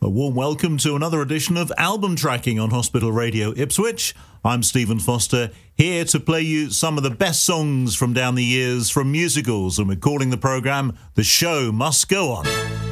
A warm welcome to another edition of Album Tracking on Hospital Radio Ipswich. I'm Stephen Foster, here to play you some of the best songs from down the years from musicals, and we're calling the programme The Show Must Go On.